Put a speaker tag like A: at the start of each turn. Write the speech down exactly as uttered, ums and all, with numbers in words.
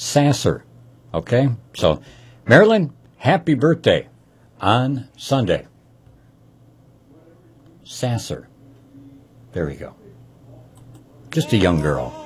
A: Sasser. Okay? So, Marilyn, happy birthday on Sunday. Sasser. There we go. Just a young girl.